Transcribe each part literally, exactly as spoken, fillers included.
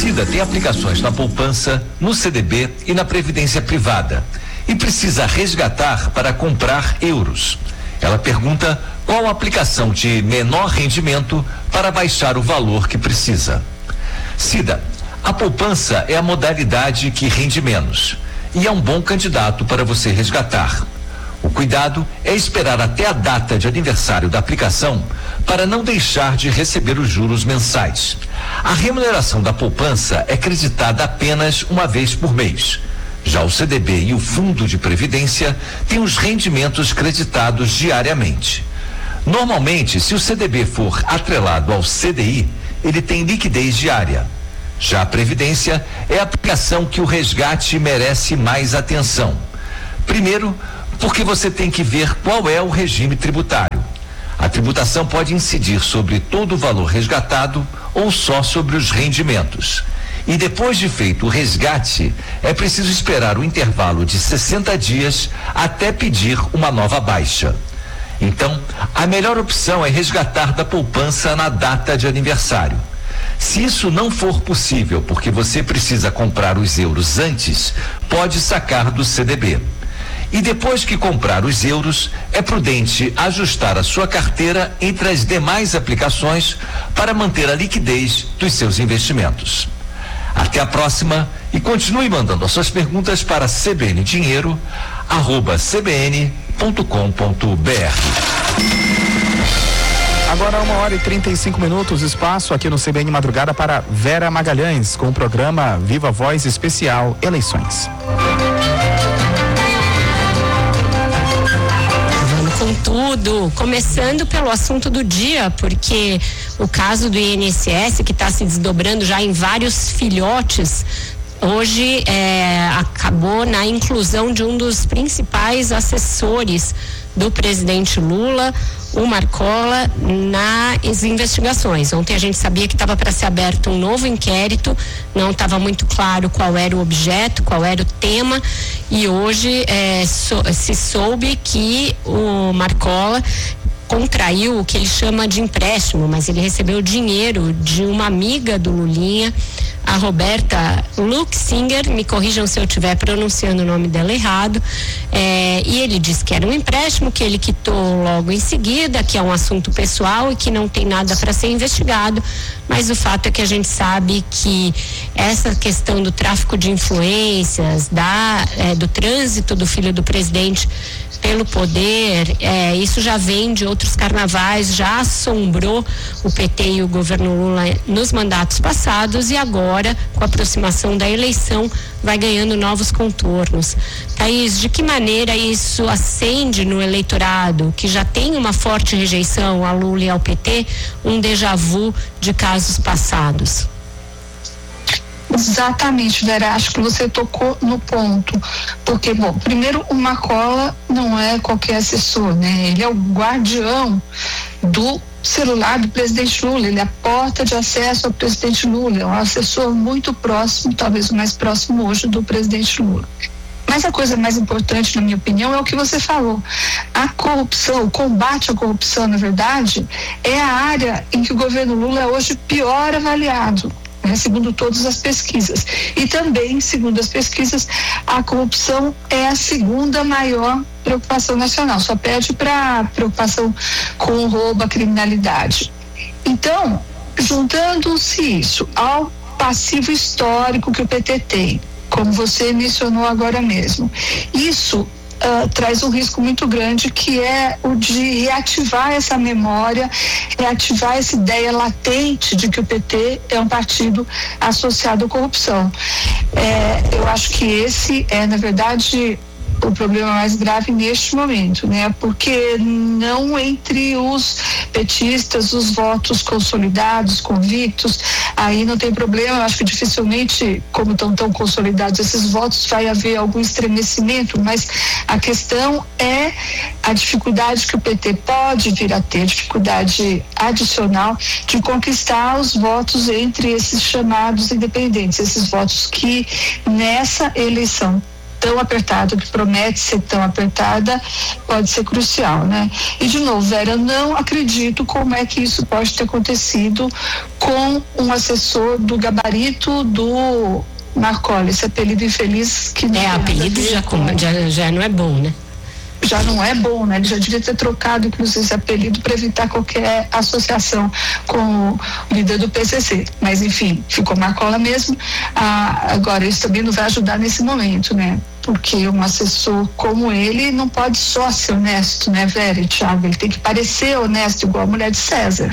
Cida tem aplicações na poupança, no C D B e na previdência privada e precisa resgatar para comprar euros. Ela pergunta qual a aplicação de menor rendimento para baixar o valor que precisa. Cida, a poupança é a modalidade que rende menos e é um bom candidato para você resgatar. O cuidado é esperar até a data de aniversário da aplicação para não deixar de receber os juros mensais. A remuneração da poupança é creditada apenas uma vez por mês. Já o C D B e o Fundo de Previdência têm os rendimentos creditados diariamente. Normalmente, se o C D B for atrelado ao C D I, ele tem liquidez diária. Já a Previdência é a aplicação que o resgate merece mais atenção. Primeiro, porque você tem que ver qual é o regime tributário. A tributação pode incidir sobre todo o valor resgatado ou só sobre os rendimentos. E depois de feito o resgate, é preciso esperar o intervalo de sessenta dias até pedir uma nova baixa. Então, a melhor opção é resgatar da poupança na data de aniversário. Se isso não for possível porque você precisa comprar os euros antes, pode sacar do C D B. E depois que comprar os euros, é prudente ajustar a sua carteira entre as demais aplicações para manter a liquidez dos seus investimentos. Até a próxima e continue mandando as suas perguntas para cbndinheiro arroba cbn ponto com ponto br. Agora uma hora e trinta e cinco minutos, espaço aqui no C B N Madrugada para Vera Magalhães, com o programa Viva Voz Especial Eleições. Com tudo, começando pelo assunto do dia, porque o caso do I N S S, que está se desdobrando já em vários filhotes, hoje é, acabou na inclusão de um dos principais assessores do presidente Lula, o Marcola, nas investigações. Ontem a gente sabia que estava para ser aberto um novo inquérito, não estava muito claro qual era o objeto, qual era o tema, e hoje é, so, se soube que o Marcola contraiu o que ele chama de empréstimo, mas ele recebeu dinheiro de uma amiga do Lulinha, a Roberta Luxinger, me corrijam se eu estiver pronunciando o nome dela errado, é, e ele disse que era um empréstimo que ele quitou logo em seguida, que é um assunto pessoal e que não tem nada para ser investigado, mas o fato é que a gente sabe que essa questão do tráfico de influências, da, é, do trânsito do filho do presidente pelo poder, é, isso já vem de outros carnavais, já assombrou o P T e o governo Lula nos mandatos passados e agora, com a aproximação da eleição, vai ganhando novos contornos. Thaís, de que maneira isso acende no eleitorado, que já tem uma forte rejeição a Lula e ao P T, um déjà vu de casos passados? Exatamente, Vera, acho que você tocou no ponto, porque, bom, primeiro o Marcola não é qualquer assessor, né? Ele é o guardião do celular do presidente Lula, ele é a porta de acesso ao presidente Lula, é um assessor muito próximo, talvez o mais próximo hoje do presidente Lula. Mas a coisa mais importante, na minha opinião, é o que você falou. A corrupção, o combate à corrupção, na verdade, é a área em que o governo Lula é hoje pior avaliado, né, segundo todas as pesquisas. E também, segundo as pesquisas, a corrupção é a segunda maior preocupação nacional, só perde para a preocupação com o roubo, a criminalidade. Então, juntando-se isso ao passivo histórico que o P T tem, como você mencionou agora mesmo, isso Uh, traz um risco muito grande, que é o de reativar essa memória, reativar essa ideia latente de que o P T é um partido associado à corrupção. É, eu acho que esse é, na verdade, o problema mais grave neste momento, né? Porque não entre os petistas, os votos consolidados, convictos, aí não tem problema. Eu acho que dificilmente, como estão tão consolidados esses votos, vai haver algum estremecimento, mas a questão é a dificuldade que o P T pode vir a ter, dificuldade adicional de conquistar os votos entre esses chamados independentes, esses votos que nessa eleição tão apertada, que promete ser tão apertada, pode ser crucial, né? E de novo, Vera, eu não acredito como é que isso pode ter acontecido com um assessor do gabarito do Marcolli, esse apelido infeliz que não é, apelido já, com, já, já não é bom, né? Já não é bom, né? Ele já devia ter trocado, inclusive, esse apelido para evitar qualquer associação com o líder do P C C. Mas, enfim, ficou Marcola mesmo. Ah, agora, isso também não vai ajudar nesse momento, né? Porque um assessor como ele não pode só ser honesto, né, Vera e Thiago? Ele tem que parecer honesto, igual a mulher de César.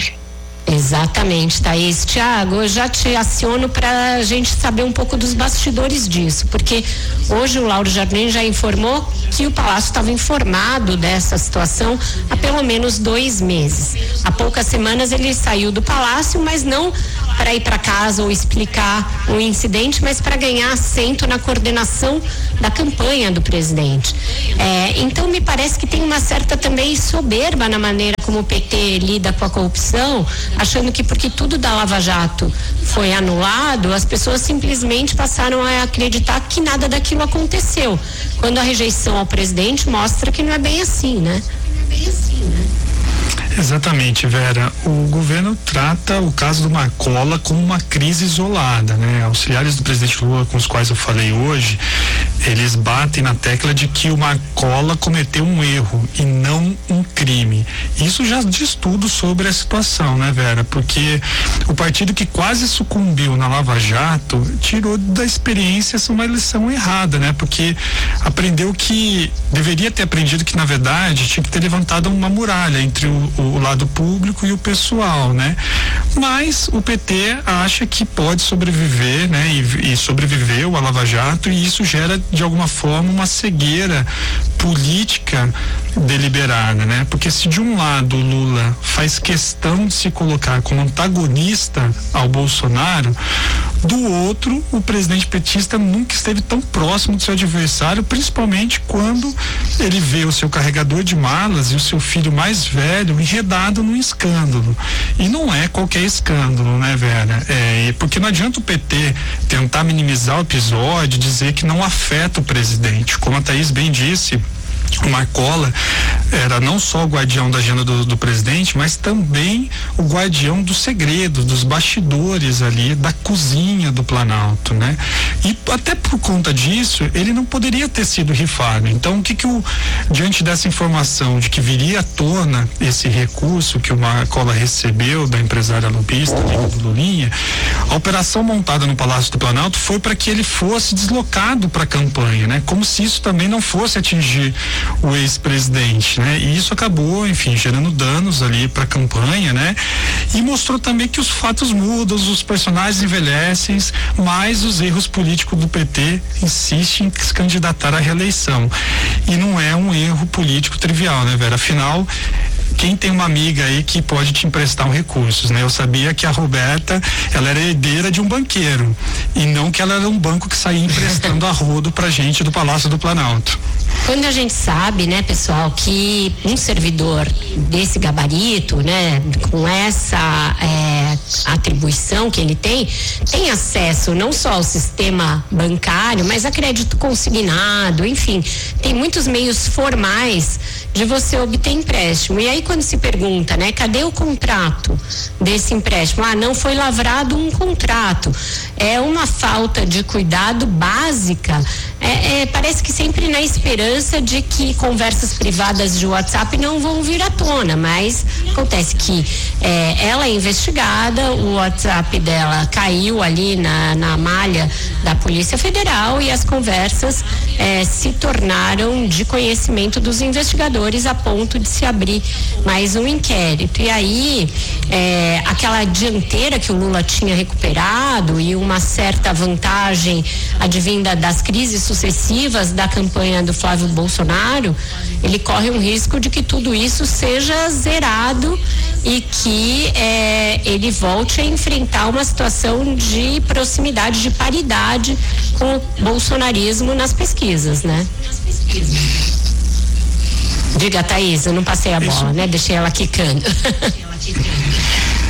Exatamente, Thaís. Tiago, eu já te aciono para a gente saber um pouco dos bastidores disso, porque hoje o Lauro Jardim já informou que o Palácio estava informado dessa situação há pelo menos dois meses. Há poucas semanas ele saiu do Palácio, mas não para ir para casa ou explicar o incidente, mas para ganhar assento na coordenação da campanha do presidente. É, então me parece que tem uma certa também soberba na maneira como o P T lida com a corrupção, achando que porque tudo da Lava Jato foi anulado, as pessoas simplesmente passaram a acreditar que nada daquilo aconteceu, quando a rejeição ao presidente mostra que não é bem assim, né? Não é bem assim, né? Exatamente, Vera. O governo trata o caso do Marcola como uma crise isolada, né? Auxiliares do presidente Lula, com os quais eu falei hoje, eles batem na tecla de que o Marcola cometeu um erro e não um crime. Isso já diz tudo sobre a situação, né, Vera? Porque o partido que quase sucumbiu na Lava Jato tirou da experiência uma lição errada, né? Porque aprendeu que deveria ter aprendido que, na verdade, tinha que ter levantado uma muralha entre o o lado público e o pessoal, né? Mas o P T acha que pode sobreviver, né? E, e sobreviveu à Lava Jato, e isso gera de alguma forma uma cegueira política deliberada, né? Porque se de um lado o Lula faz questão de se colocar como antagonista ao Bolsonaro, do outro o presidente petista nunca esteve tão próximo do seu adversário, principalmente quando ele vê o seu carregador de malas e o seu filho mais velho enredado num escândalo. E não é qualquer escândalo, né, Vera? É, porque não adianta o P T tentar minimizar o episódio, dizer que não afeta o presidente. Como a Thaís bem disse, o Marcola era não só o guardião da agenda do, do presidente, mas também o guardião do segredo, dos bastidores ali, da cozinha do Planalto, né? E até por conta disso, ele não poderia ter sido rifado. Então, o que que o, diante dessa informação de que viria à tona esse recurso que o Marcola recebeu da empresária lobista, do Lulinha, a operação montada no Palácio do Planalto foi para que ele fosse deslocado para a campanha, né? Como se isso também não fosse atingir o ex-presidente, né? E isso acabou, enfim, gerando danos ali para a campanha, né? E mostrou também que os fatos mudam, os personagens envelhecem, mas os erros políticos do P T insistem em se candidatar à reeleição. E não é um erro político trivial, né, Vera? Afinal, quem tem uma amiga aí que pode te emprestar um recursos, né? Eu sabia que a Roberta, ela era herdeira de um banqueiro e não que ela era um banco que saía emprestando a rodo pra gente do Palácio do Planalto. Quando a gente sabe, né, pessoal, que um servidor desse gabarito, né, com essa é, atribuição que ele tem, tem acesso não só ao sistema bancário, mas a crédito consignado, enfim, tem muitos meios formais de você obter empréstimo. E aí quando se pergunta, né, cadê o contrato desse empréstimo? Ah, não foi lavrado um contrato. É uma falta de cuidado básica. É, é, parece que sempre na esperança de que conversas privadas de WhatsApp não vão vir à tona, mas acontece que é, ela é investigada, o WhatsApp dela caiu ali na, na malha da Polícia Federal e as conversas é, se tornaram de conhecimento dos investigadores a ponto de se abrir mais um inquérito. E aí é, aquela dianteira que o Lula tinha recuperado e uma certa vantagem advinda das crises sucessivas da campanha do Flávio Bolsonaro, ele corre um risco de que tudo isso seja zerado e que é, ele volte a enfrentar uma situação de proximidade, de paridade com o bolsonarismo nas pesquisas, né? Diga, Thaís, eu não passei a bola, isso, né? Deixei ela quicando.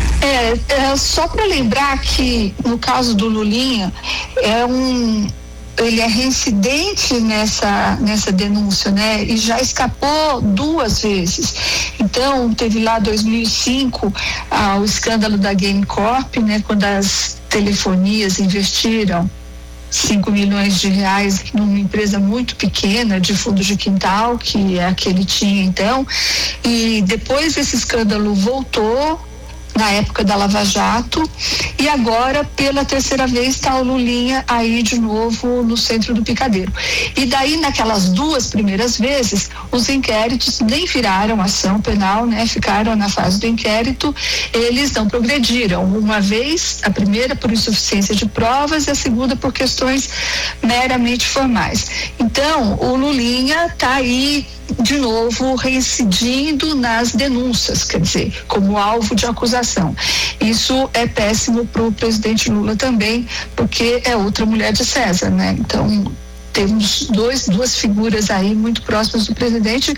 É, é só para lembrar que no caso do Lulinha é um ele é reincidente nessa, nessa denúncia, né? E já escapou duas vezes. Então, teve lá dois mil e cinco ah, o escândalo da Game Corp, né? Quando as telefonias investiram cinco milhões de reais numa empresa muito pequena de fundo de quintal, que é a que ele tinha então, e depois esse escândalo voltou na época da Lava Jato, e agora pela terceira vez está o Lulinha aí de novo no centro do picadeiro. E daí naquelas duas primeiras vezes os inquéritos nem viraram ação penal, né? Ficaram na fase do inquérito, eles não progrediram. Uma vez, a primeira por insuficiência de provas e a segunda por questões meramente formais. Então o Lulinha está aí de novo reincidindo nas denúncias, quer dizer, como alvo de acusação. Isso é péssimo para o presidente Lula também, porque é outra mulher de César, né? Então temos dois, duas figuras aí muito próximas do presidente,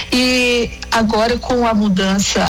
e agora com a mudança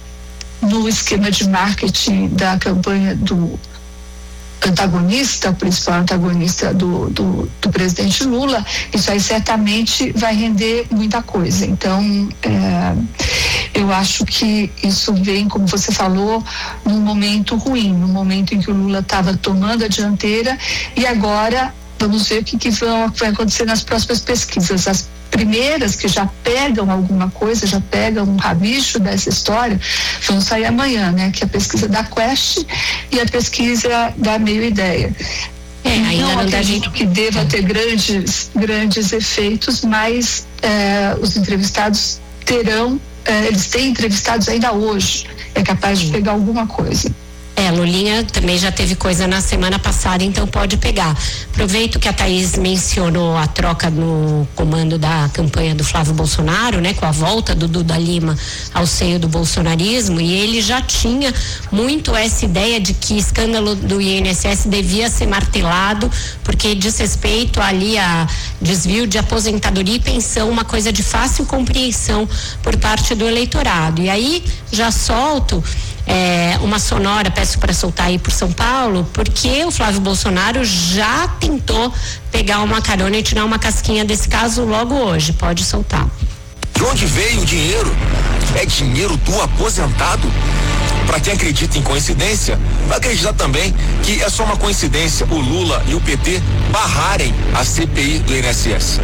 no esquema de marketing da campanha do antagonista, o principal antagonista do, do, do presidente Lula, isso aí certamente vai render muita coisa. Então, é, eu acho que isso vem, como você falou, num momento ruim, num momento em que o Lula estava tomando a dianteira, e agora vamos ver o que, que vai, vai acontecer nas próximas pesquisas. As primeiras que já pegam alguma coisa, já pegam um rabicho dessa história, vão sair amanhã, né? Que é a pesquisa da Quest e a pesquisa da Meio Ideia. É, ainda não não acredito dá... que deva ter grandes, grandes efeitos, mas é, os entrevistados terão, é, eles têm entrevistados ainda hoje, é capaz de pegar alguma coisa. É, Lulinha também já teve coisa na semana passada, então pode pegar. Aproveito que a Thaís mencionou a troca no comando da campanha do Flávio Bolsonaro, né, com a volta do Duda Lima ao seio do bolsonarismo, e ele já tinha muito essa ideia de que escândalo do I N S S devia ser martelado, porque diz respeito ali a desvio de aposentadoria e pensão, uma coisa de fácil compreensão por parte do eleitorado. E aí já solto É, uma sonora, peço para soltar aí por São Paulo, porque o Flávio Bolsonaro já tentou pegar uma carona e tirar uma casquinha desse caso logo hoje. Pode soltar. De onde veio o dinheiro? É dinheiro do aposentado? Para quem acredita em coincidência, vai acreditar também que é só uma coincidência o Lula e o P T barrarem a C P I do I N S S.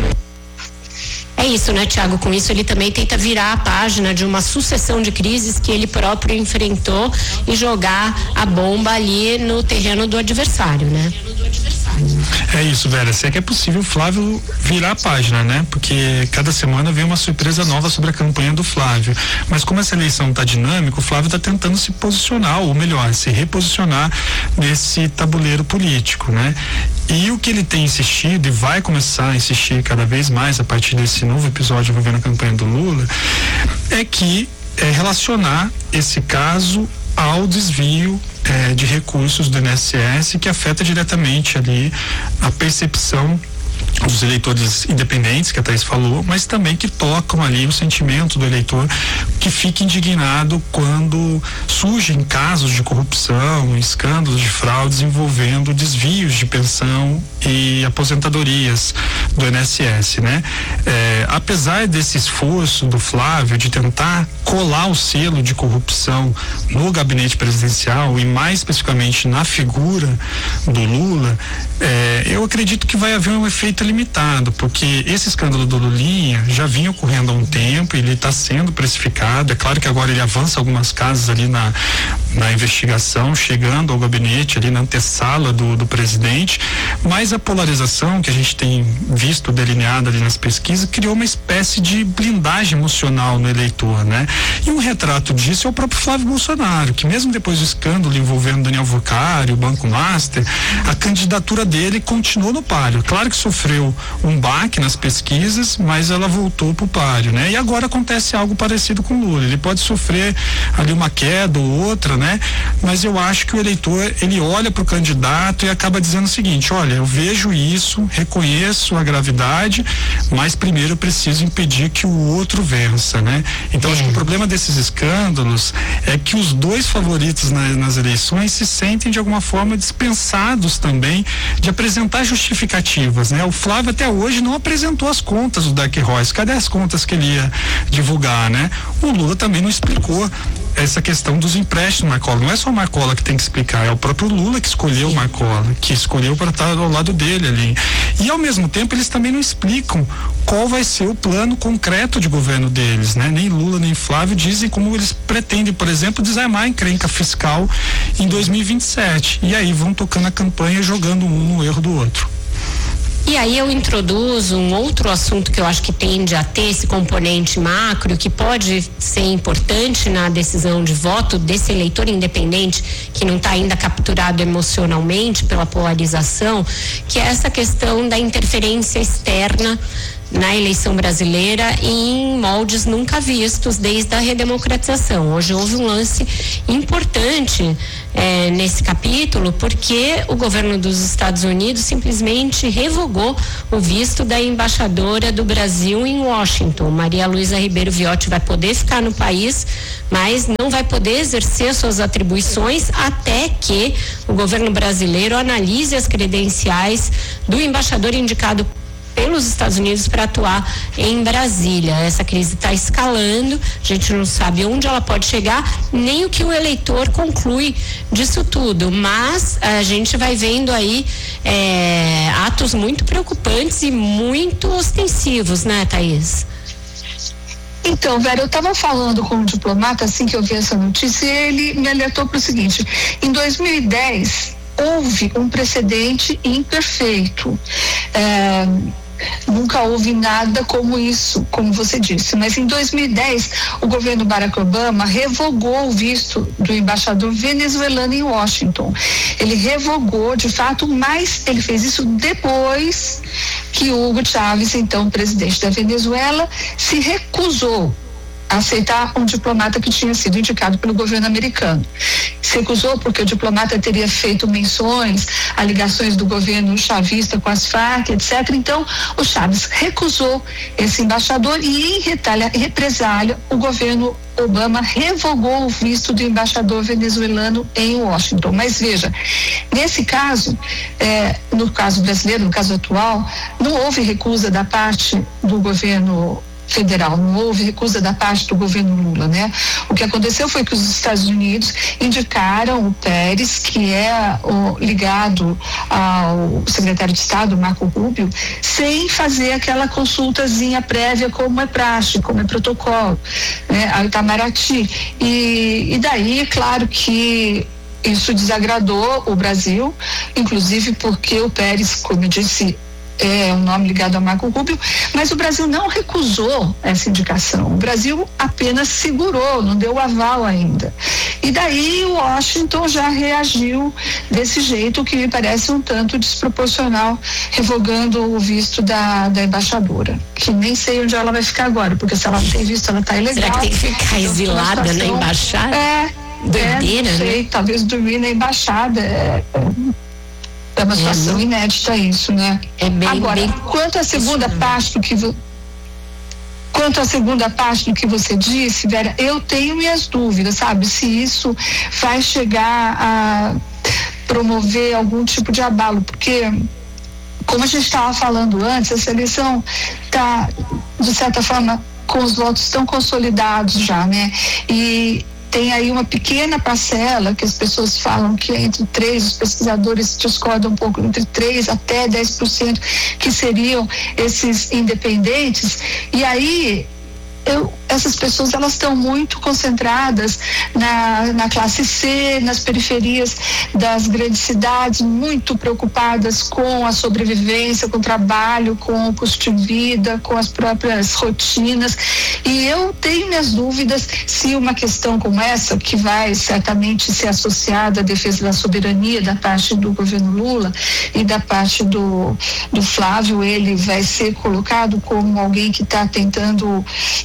É isso, né, Tiago? Com isso ele também tenta virar a página de uma sucessão de crises que ele próprio enfrentou e jogar a bomba ali no terreno do adversário, né? É isso, Vera. Se é que é possível o Flávio virar a página, né? Porque cada semana vem uma surpresa nova sobre a campanha do Flávio. Mas como essa eleição está dinâmica, o Flávio está tentando se posicionar, ou melhor, se reposicionar nesse tabuleiro político, né? E o que ele tem insistido e vai começar a insistir cada vez mais a partir desse novo episódio envolvendo a campanha do Lula é que é relacionar esse caso ao desvio eh, de recursos do I N S S, que afeta diretamente ali a percepção dos eleitores independentes, que a Thaís falou, mas também que tocam ali o sentimento do eleitor que fica indignado quando surgem casos de corrupção, escândalos de fraudes envolvendo desvios de pensão e aposentadorias do I N S S, né? É, apesar desse esforço do Flávio de tentar colar o selo de corrupção no gabinete presidencial e mais especificamente na figura do Lula, é, eu acredito que vai haver um efeito limitado, porque esse escândalo do Lulinha já vinha ocorrendo há um tempo, ele está sendo precificado. É claro que agora ele avança algumas casas ali na, na investigação, chegando ao gabinete ali na antessala do, do presidente, mas a polarização que a gente tem visto delineada ali nas pesquisas criou uma espécie de blindagem emocional no eleitor, né? E um retrato disso é o próprio Flávio Bolsonaro, que mesmo depois do escândalo envolvendo Daniel Vucari, o Banco Master, a candidatura dele continuou no páreo. Claro que sofreu um baque nas pesquisas, mas ela voltou pro páreo, né? E agora acontece algo parecido com o Lula. Ele pode sofrer ali uma queda ou outra né? Mas eu acho que o eleitor, ele olha para o candidato e acaba dizendo o seguinte: olha, eu vejo isso, reconheço a gravidade, mas primeiro eu preciso impedir que o outro vença, né? Então é. acho que o problema desses escândalos é que os dois favoritos na, nas eleições se sentem de alguma forma dispensados também de apresentar justificativas, né? O Flávio até hoje não apresentou as contas do Dark Horse. Cadê as contas que ele ia divulgar, né? O Lula também não explicou essa questão dos empréstimos Marcola. Não é só o Marcola que tem que explicar, é o próprio Lula que escolheu o Marcola, que escolheu para estar ao lado dele ali. E ao mesmo tempo eles também não explicam qual vai ser o plano concreto de governo deles, né? Nem Lula nem Flávio dizem como eles pretendem, por exemplo, desarmar a encrenca fiscal em dois mil e vinte e sete. E aí vão tocando a campanha e jogando um no erro do outro. E aí eu introduzo um outro assunto que eu acho que tende a ter esse componente macro, que pode ser importante na decisão de voto desse eleitor independente que não está ainda capturado emocionalmente pela polarização, que é essa questão da interferência externa na eleição brasileira em moldes nunca vistos desde a redemocratização. Hoje houve um lance importante é, nesse capítulo, porque o governo dos Estados Unidos simplesmente revogou o visto da embaixadora do Brasil em Washington. Maria Luísa Ribeiro Viotti vai poder ficar no país, mas não vai poder exercer suas atribuições até que o governo brasileiro analise as credenciais do embaixador indicado pelos Estados Unidos para atuar em Brasília. Essa crise está escalando, a gente não sabe onde ela pode chegar, nem o que o eleitor conclui disso tudo, mas a gente vai vendo aí é, atos muito preocupantes e muito ostensivos, né, Thaís? Então, Vera, eu estava falando com um diplomata assim que eu vi essa notícia, e ele me alertou para o seguinte: em dois mil e dez houve um precedente imperfeito. É, nunca houve nada como isso, como você disse, mas em dois mil e dez o governo Barack Obama revogou o visto do embaixador venezuelano em Washington. Ele revogou de fato, mas ele fez isso depois que Hugo Chávez, então presidente da Venezuela, se recusou a aceitar um diplomata que tinha sido indicado pelo governo americano. Se recusou porque o diplomata teria feito menções a ligações do governo chavista com as Farc, etcétera. Então, o Chávez recusou esse embaixador e, em retalha, represália, o governo Obama revogou o visto do embaixador venezuelano em Washington. Mas veja, nesse caso, eh, no caso brasileiro, no caso atual, não houve recusa da parte do governo federal, não houve recusa da parte do governo Lula, né? O que aconteceu foi que os Estados Unidos indicaram o Pérez, que é o, ligado ao secretário de Estado, Marco Rubio, sem fazer aquela consultazinha prévia como é praxe, como é protocolo, né? A Itamaraty. E, e daí, claro que isso desagradou o Brasil, inclusive porque o Pérez, como eu disse, é um nome ligado a Marco Rubio, mas o Brasil não recusou essa indicação. O Brasil apenas segurou, não deu aval ainda. E daí o Washington já reagiu desse jeito, que me parece um tanto desproporcional, revogando o visto da, da embaixadora, que nem sei onde ela vai ficar agora, porque se ela não tem visto, ela está ilegal. Será que tem que ficar exilada na embaixada? É, doideira, é, não sei, né? Talvez dormir na embaixada. É, é. É uma situação é, inédita isso, né? É bem, Agora, bem quanto à segunda parte do que vo... quanto à segunda parte do que você disse, Vera, eu tenho minhas dúvidas, sabe? Se isso vai chegar a promover algum tipo de abalo, porque, como a gente estava falando antes, essa eleição está, de certa forma, com os votos tão consolidados já, né? E tem aí uma pequena parcela que as pessoas falam que é entre três, os pesquisadores discordam um pouco, entre três até dez por cento que seriam esses independentes. E aí eu, essas pessoas, elas estão muito concentradas na, na classe C, nas periferias das grandes cidades, muito preocupadas com a sobrevivência, com o trabalho, com o custo de vida, com as próprias rotinas. E eu tenho minhas dúvidas se uma questão como essa, que vai certamente ser associada à defesa da soberania da parte do governo Lula e da parte do, do Flávio, ele vai ser colocado como alguém que está tentando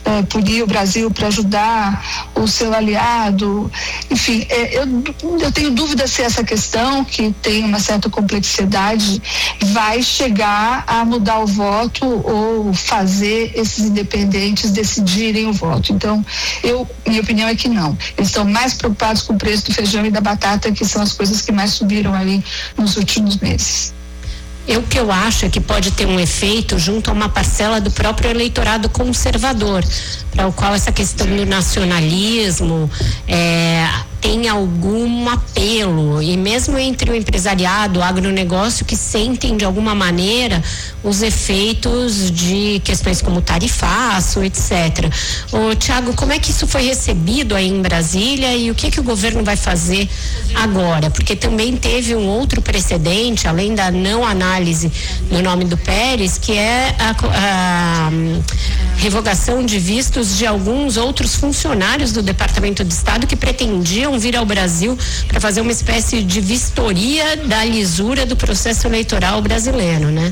é, punir o Brasil para ajudar o seu aliado. Enfim, é, eu, eu tenho dúvida se essa questão, que tem uma certa complexidade, vai chegar a mudar o voto ou fazer esses independentes decidirem o voto. Então, eu, minha opinião é que não. Eles estão mais preocupados com o preço do feijão e da batata, que são as coisas que mais subiram aí nos últimos meses. Eu que eu acho é que pode ter um efeito junto a uma parcela do próprio eleitorado conservador, para o qual essa questão do nacionalismo é, tem algum apelo, e mesmo entre o empresariado, o agronegócio, que sentem de alguma maneira os efeitos de questões como tarifaço, etcétera. Ô, Tiago, como é que isso foi recebido aí em Brasília e o que que o governo vai fazer agora? Porque também teve um outro precedente, além da não análise do nome do Pérez, que é a, a revogação de vistos de alguns outros funcionários do Departamento de Estado que pretendiam vir ao Brasil para fazer uma espécie de vistoria da lisura do processo eleitoral brasileiro, né?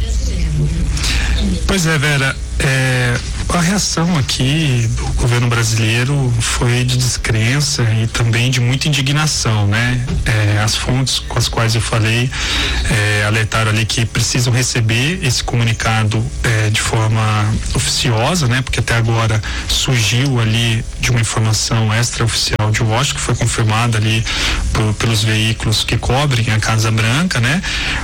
Pois é, Vera, é, a reação aqui do governo brasileiro foi de descrença e também de muita indignação, né? É, as fontes com as quais eu falei é, alertaram ali que precisam receber esse comunicado é, de forma oficiosa, né? Porque até agora surgiu ali de uma informação extraoficial de Washington, que foi confirmada ali por, pelos veículos que cobrem a Casa Branca, né?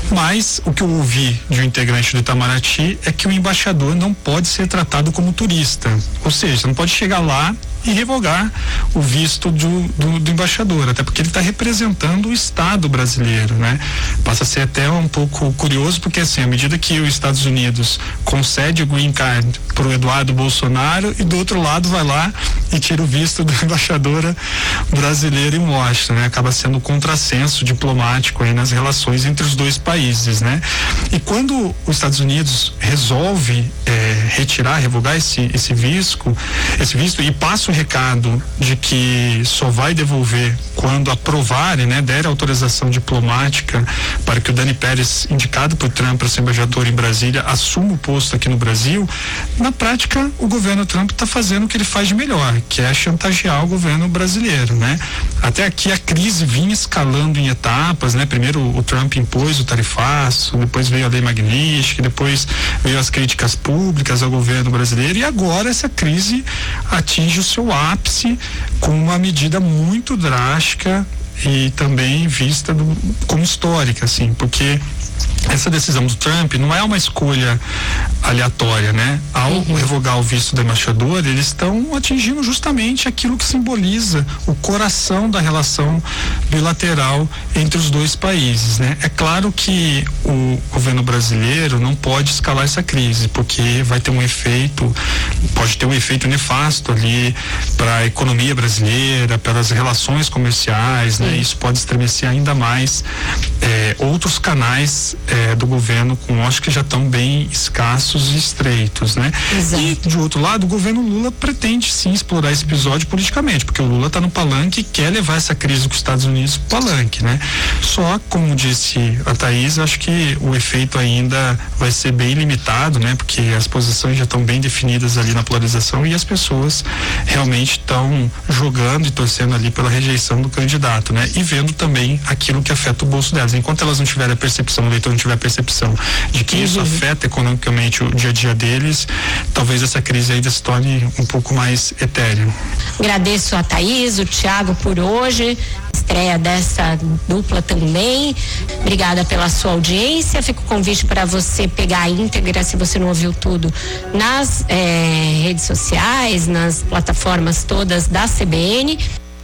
Mas o que eu ouvi de um integrante do Itamaraty é que o embaixador não pode ser tratado como turista, ou seja, não pode chegar lá e revogar o visto do, do, do embaixador, até porque ele está representando o Estado brasileiro, né? Passa a ser até um pouco curioso, porque assim, à medida que os Estados Unidos concede o green card para o Eduardo Bolsonaro, e do outro lado vai lá e tira o visto da embaixadora brasileira em Washington, né? Acaba sendo um contrassenso diplomático aí nas relações entre os dois países, né? E quando os Estados Unidos resolve é, retirar, revogar esse, esse visto, esse visto e passa o recado de que só vai devolver quando aprovarem, né, der autorização diplomática para que o Dani Pérez, indicado por Trump para ser embaixador em Brasília, assuma o posto aqui no Brasil. Na prática, o governo Trump está fazendo o que ele faz de melhor, que é chantagear o governo brasileiro, né? Até aqui a crise vinha escalando em etapas, né? Primeiro o Trump impôs o tarifaço, depois veio a lei Magnitsky, depois veio as críticas públicas ao governo brasileiro, e agora essa crise atinge o seu ápice com uma medida muito drástica e também vista do, como histórica, assim, porque essa decisão do Trump não é uma escolha aleatória, né? Ao uhum. revogar o visto do embaixador, eles estão atingindo justamente aquilo que simboliza o coração da relação bilateral entre os dois países, né? É claro que o governo brasileiro não pode escalar essa crise, porque vai ter um efeito, pode ter um efeito nefasto ali para a economia brasileira, pelas relações comerciais, né? Isso pode estremecer ainda mais é, outros canais É, do governo com Washington que já estão bem escassos e estreitos, né? Exato. E de outro lado, o governo Lula pretende sim explorar esse episódio politicamente, porque o Lula está no palanque e quer levar essa crise com os Estados Unidos pro palanque, né? Só, como disse a Thaís, acho que o efeito ainda vai ser bem limitado, né? Porque as posições já estão bem definidas ali na polarização e as pessoas realmente estão jogando e torcendo ali pela rejeição do candidato, né? E vendo também aquilo que afeta o bolso delas. Enquanto elas não tiverem a percepção, o eleitor não tiver a percepção de que isso afeta economicamente o dia a dia deles, talvez essa crise ainda se torne um pouco mais etérea. Agradeço a Thaís, o Tiago por hoje, estreia dessa dupla também. Obrigada pela sua audiência. Fica o convite para você pegar a íntegra, se você não ouviu tudo, nas eh, redes sociais, nas plataformas todas da C B N.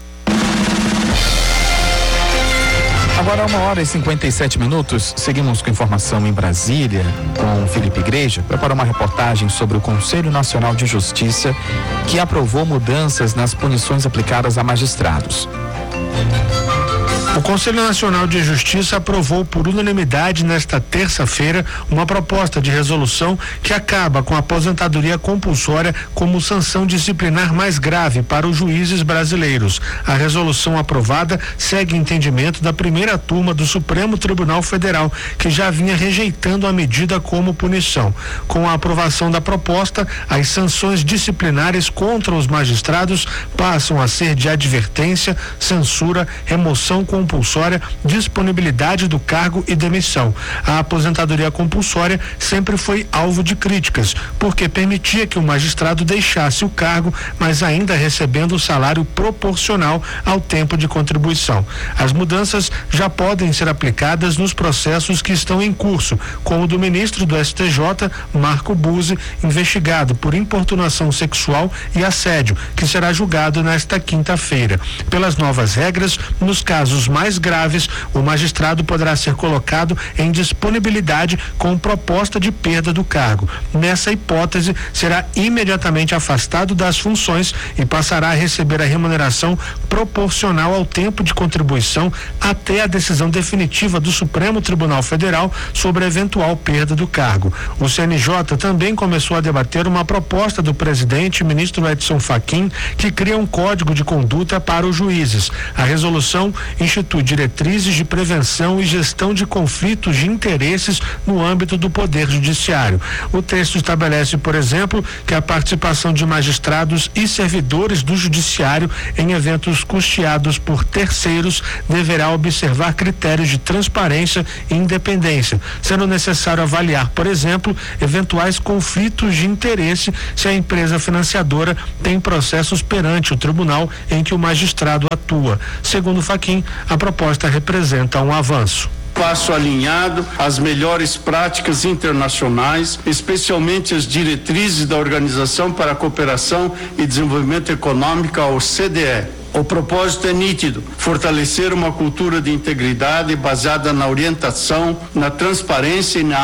Agora uma hora e cinquenta e sete minutos, seguimos com informação em Brasília com Felipe Igreja, preparou uma reportagem sobre o Conselho Nacional de Justiça que aprovou mudanças nas punições aplicadas a magistrados. O Conselho Nacional de Justiça aprovou por unanimidade nesta terça-feira uma proposta de resolução que acaba com a aposentadoria compulsória como sanção disciplinar mais grave para os juízes brasileiros. A resolução aprovada segue entendimento da primeira turma do Supremo Tribunal Federal, que já vinha rejeitando a medida como punição. Com a aprovação da proposta, as sanções disciplinares contra os magistrados passam a ser de advertência, censura, remoção compulsória, disponibilidade do cargo e demissão. A aposentadoria compulsória sempre foi alvo de críticas, porque permitia que o magistrado deixasse o cargo, mas ainda recebendo o salário proporcional ao tempo de contribuição. As mudanças já podem ser aplicadas nos processos que estão em curso, como o do ministro do S T J, Marco Buzzi, investigado por importunação sexual e assédio, que será julgado nesta quinta-feira. Pelas novas regras, nos casos mais graves, o magistrado poderá ser colocado em disponibilidade com proposta de perda do cargo. Nessa hipótese, será imediatamente afastado das funções e passará a receber a remuneração proporcional ao tempo de contribuição até a decisão definitiva do Supremo Tribunal Federal sobre a eventual perda do cargo. O C N J também começou a debater uma proposta do presidente, ministro Edson Fachin, que cria um código de conduta para os juízes. A resolução institui diretrizes de prevenção e gestão de conflitos de interesses no âmbito do Poder Judiciário. O texto estabelece, por exemplo, que a participação de magistrados e servidores do Judiciário em eventos custeados por terceiros deverá observar critérios de transparência e independência, sendo necessário avaliar, por exemplo, eventuais conflitos de interesse se a empresa financiadora tem processos perante o tribunal em que o magistrado atua. Segundo Fachin, a proposta representa um avanço. Passo alinhado às melhores práticas internacionais, especialmente as diretrizes da Organização para a Cooperação e Desenvolvimento Econômico, a O C D E. O propósito é nítido: fortalecer uma cultura de integridade baseada na orientação, na transparência e na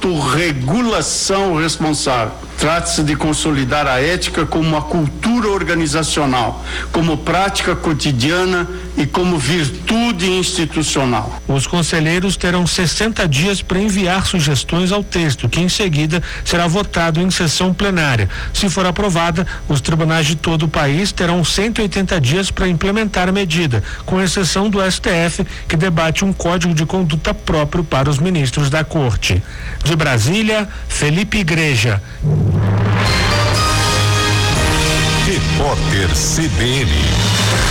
autorregulação responsável. Trata-se de consolidar a ética como uma cultura organizacional, como prática cotidiana e como virtude institucional. Os conselheiros terão sessenta dias para enviar sugestões ao texto, que em seguida será votado em sessão plenária. Se for aprovada, os tribunais de todo o país terão cento e oitenta dias para implementar a medida, com exceção do S T F, que debate um código de conduta próprio para os ministros da Corte. De Brasília, Felipe Igreja. Repórter C B N.